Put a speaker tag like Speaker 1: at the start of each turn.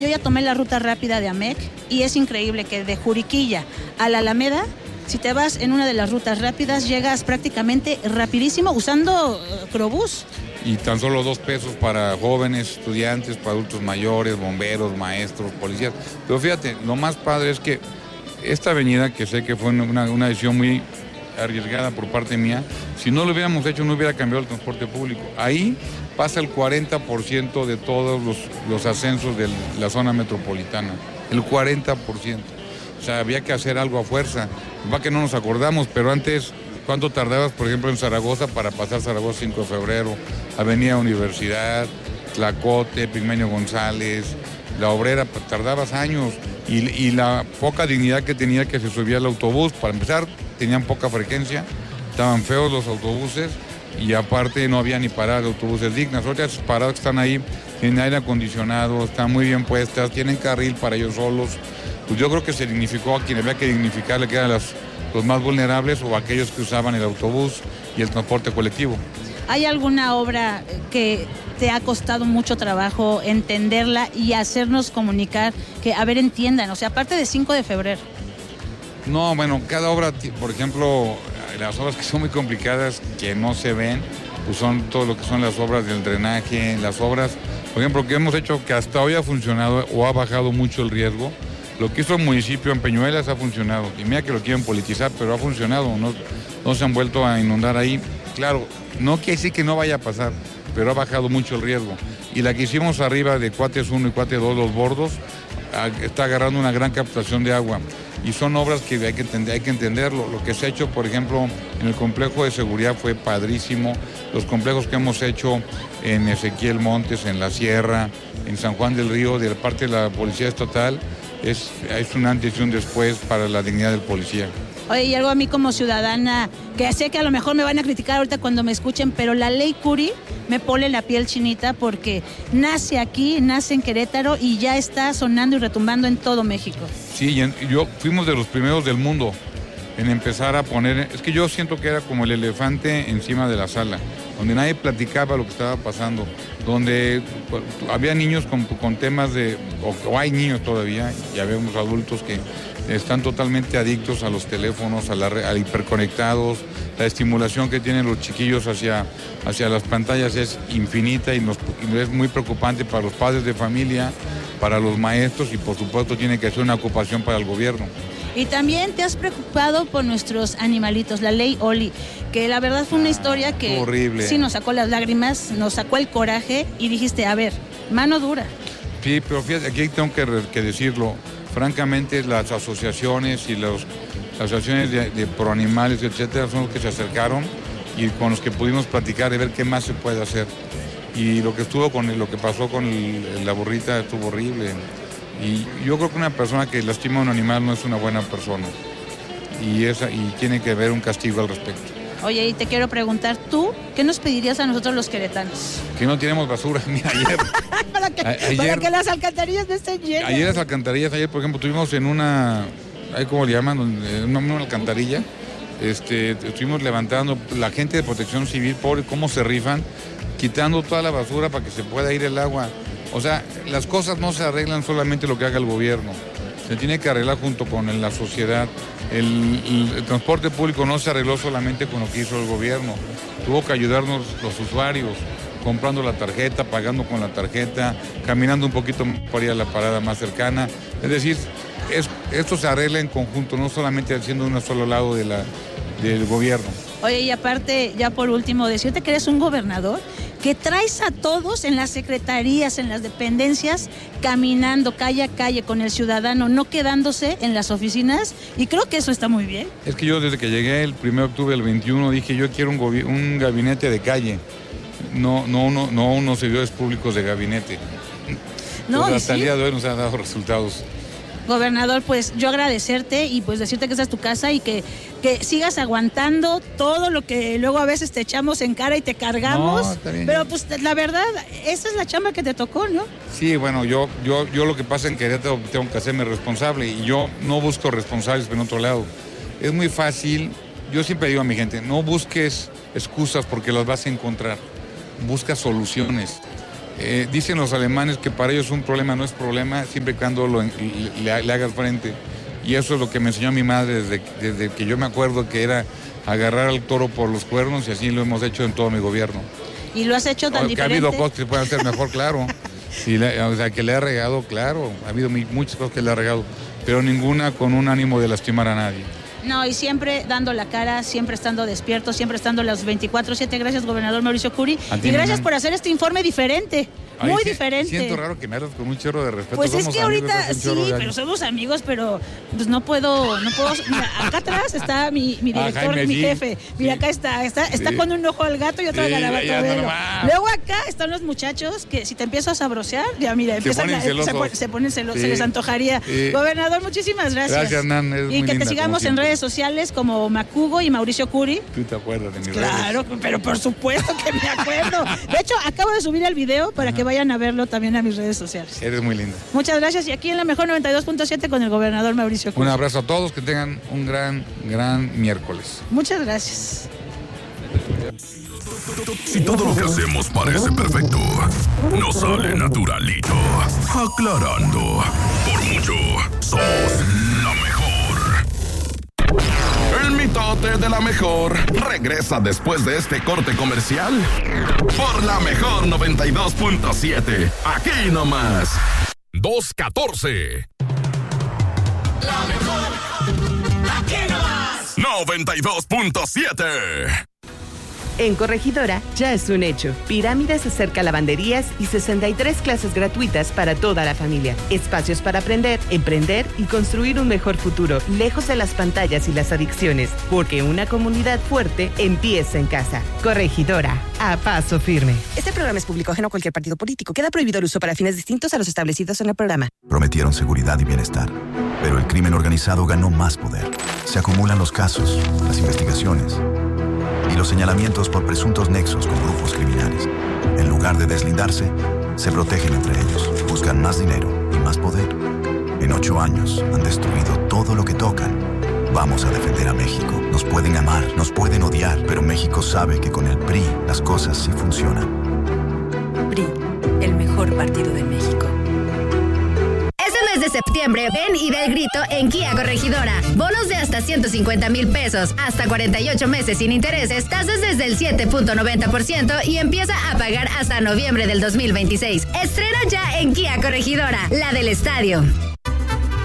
Speaker 1: Yo ya tomé la ruta rápida de AMEC y es increíble que de Juriquilla a la Alameda, si te vas en una de las rutas rápidas, llegas prácticamente rapidísimo usando Crobús.
Speaker 2: Y tan solo 2 pesos para jóvenes, estudiantes, para adultos mayores, bomberos, maestros, policías. Pero fíjate, lo más padre es que esta avenida, que sé que fue una decisión muy arriesgada por parte mía, si no lo hubiéramos hecho no hubiera cambiado el transporte público. Ahí pasa el 40% de todos los ascensos de la zona metropolitana, el 40%. O sea, había que hacer algo a fuerza. Va que no nos acordamos, pero antes, ¿cuánto tardabas, por ejemplo, en Zaragoza para pasar Zaragoza 5 de febrero? Avenida Universidad, Tlacote, Pigmenio González, La Obrera, tardabas años. Y la poca dignidad que tenía que se subía el autobús, para empezar, tenían poca frecuencia, estaban feos los autobuses y aparte no había ni paradas de autobuses dignas. Ahorita esas paradas que están ahí tienen aire acondicionado, están muy bien puestas, tienen carril para ellos solos. Pues yo creo que se dignificó a quien había que dignificarle, que eran los más vulnerables o aquellos que usaban el autobús y el transporte colectivo.
Speaker 1: ¿Hay alguna obra que te ha costado mucho trabajo entenderla y hacernos comunicar que, a ver, entiendan? O sea, aparte de 5 de febrero.
Speaker 2: No, bueno, cada obra, por ejemplo, las obras que son muy complicadas, que no se ven, pues son todo lo que son las obras del drenaje, las obras, por ejemplo, que hemos hecho que hasta hoy ha funcionado o ha bajado mucho el riesgo. Lo que hizo el municipio en Peñuelas ha funcionado, y mira que lo quieren politizar, pero ha funcionado, no se han vuelto a inundar ahí. Claro, no quiere decir que no vaya a pasar, pero ha bajado mucho el riesgo. Y la que hicimos arriba de Cuates 1 y Cuates 2, los bordos, está agarrando una gran captación de agua. Y son obras que hay que entenderlo. Lo que se ha hecho, por ejemplo, en el complejo de seguridad fue padrísimo. Los complejos que hemos hecho en Ezequiel Montes, en La Sierra, en San Juan del Río, de parte de la Policía Estatal, es un antes y un después para la dignidad del policía.
Speaker 1: Oye, y algo a mí como ciudadana, que sé que a lo mejor me van a criticar ahorita cuando me escuchen, pero la ley Curi me pone la piel chinita porque nace aquí, nace en Querétaro y ya está sonando y retumbando en todo México.
Speaker 2: Sí, fuimos de los primeros del mundo en empezar a poner, es que yo siento que era como el elefante encima de la sala, donde nadie platicaba lo que estaba pasando, donde había niños con temas o hay niños todavía, ya vemos adultos que están totalmente adictos a los teléfonos, a hiperconectados. La estimulación que tienen los chiquillos hacia las pantallas es infinita y es muy preocupante para los padres de familia, para los maestros y por supuesto tiene que ser una ocupación para el gobierno.
Speaker 1: Y también te has preocupado por nuestros animalitos, la ley Oli, que la verdad fue una historia que
Speaker 2: horrible.
Speaker 1: Sí nos sacó las lágrimas, nos sacó el coraje y dijiste, a ver, mano dura.
Speaker 2: Sí, pero fíjate, aquí tengo que decirlo, francamente las asociaciones y las asociaciones de proanimales, etcétera, son los que se acercaron y con los que pudimos platicar de ver qué más se puede hacer. Y lo que pasó con la burrita estuvo horrible. Y yo creo que una persona que lastima a un animal no es una buena persona. Y tiene que haber un castigo al respecto.
Speaker 1: Oye, y te quiero preguntar, ¿tú qué nos pedirías a nosotros los queretanos?
Speaker 2: Que no tenemos basura. Mira, ayer...
Speaker 1: para que las alcantarillas no estén llenas.
Speaker 2: Ayer las alcantarillas, por ejemplo, estuvimos en ¿cómo le llaman? Una alcantarilla. Estuvimos levantando, la gente de Protección Civil, pobre, cómo se rifan, quitando toda la basura para que se pueda ir el agua. O sea, las cosas no se arreglan solamente lo que haga el gobierno, se tiene que arreglar junto con la sociedad. El transporte público no se arregló solamente con lo que hizo el gobierno, tuvo que ayudarnos los usuarios, comprando la tarjeta, pagando con la tarjeta, caminando un poquito para ir a la parada más cercana. Es decir, esto se arregla en conjunto, no solamente haciendo un solo lado del gobierno.
Speaker 1: Oye, y aparte, ya por último, decirte que eres un gobernador que traes a todos en las secretarías, en las dependencias, caminando calle a calle con el ciudadano, no quedándose en las oficinas, y creo que eso está muy bien.
Speaker 2: Es que yo desde que llegué el 1 de octubre del 21 dije, yo quiero un gabinete de calle, no unos servidores públicos de gabinete.
Speaker 1: No,
Speaker 2: pues hasta el día de hoy nos han dado resultados.
Speaker 1: Gobernador, pues yo agradecerte y pues decirte que esta es tu casa y que sigas aguantando todo lo que luego a veces te echamos en cara y te cargamos.
Speaker 2: No, está bien.
Speaker 1: Pero pues la verdad, esa es la chamba que te tocó, ¿no?
Speaker 2: Sí, bueno, yo lo que pasa en Querétaro tengo que hacerme responsable y yo no busco responsables en otro lado. Es muy fácil, yo siempre digo a mi gente, no busques excusas porque las vas a encontrar, busca soluciones. Dicen los alemanes que para ellos un problema no es problema siempre y cuando le hagas frente. Y eso es lo que me enseñó mi madre desde que yo me acuerdo, que era agarrar al toro por los cuernos, y así lo hemos hecho en todo mi gobierno.
Speaker 1: ¿Y lo has hecho tan diferente?
Speaker 2: Ha habido cosas que pueden ser mejor, claro. O sea, que le ha regado, claro. Ha habido muchas cosas que le ha regado, pero ninguna con un ánimo de lastimar a nadie.
Speaker 1: No, y siempre dando la cara, siempre estando despierto, siempre estando las 24/7. Gracias, gobernador Mauricio Curi. Y gracias por hacer este informe diferente. Muy diferente.
Speaker 2: Siento raro que me hablas con un chorro de respeto.
Speaker 1: Pues es que ahorita sí, pero somos amigos, pero pues no puedo. Mira, acá atrás está mi director, mi jefe. Mira, acá está con un ojo al gato y otro al garabato. Luego acá están los muchachos que si te empiezo a sabrosear, ya mira, se ponen celosos, se les antojaría. Gobernador, muchísimas gracias.
Speaker 2: Gracias, Hernán.
Speaker 1: Y que te sigamos en redes sociales como Macugo y Mauricio Curi.
Speaker 2: ¿Tú te acuerdas de mis redes?
Speaker 1: Claro, pero por supuesto que me acuerdo. De hecho, acabo de subir el video para que vayan a verlo también a mis redes sociales.
Speaker 2: Eres muy linda.
Speaker 1: Muchas gracias, y aquí en la mejor 92.7 con el gobernador Mauricio Curi.
Speaker 2: Un abrazo a todos, que tengan un gran miércoles.
Speaker 1: Muchas gracias.
Speaker 3: Si todo lo que hacemos parece perfecto, nos sale naturalito. Aclarando, por mucho, somos la mejor. El mitote de la mejor regresa después de este corte comercial por la mejor 92.7. Aquí nomás. 214. La mejor. Aquí nomás. 92.7.
Speaker 4: En Corregidora ya es un hecho. Pirámides acerca lavanderías y 63 clases gratuitas para toda la familia. Espacios para aprender, emprender y construir un mejor futuro, lejos de las pantallas y las adicciones, porque una comunidad fuerte empieza en casa. Corregidora, a paso firme.
Speaker 5: Este programa es público ajeno a cualquier partido político. Queda prohibido el uso para fines distintos a los establecidos en el programa.
Speaker 6: Prometieron seguridad y bienestar, pero el crimen organizado ganó más poder. Se acumulan los casos, las investigaciones y los señalamientos por presuntos nexos con grupos criminales. En lugar de deslindarse, se protegen entre ellos, buscan más dinero y más poder. En 8 años han destruido todo lo que tocan. Vamos a defender a México. Nos pueden amar, nos pueden odiar, pero México sabe que con el PRI las cosas sí funcionan.
Speaker 7: PRI, el mejor partido de México.
Speaker 8: Este mes de septiembre, ven y da el grito en Kia Corregidora. Bonos de hasta 150,000 pesos, hasta 48 meses sin intereses, tasas desde el 7.90% y empieza a pagar hasta noviembre del 2026. Estrena ya en Kia Corregidora, la del estadio.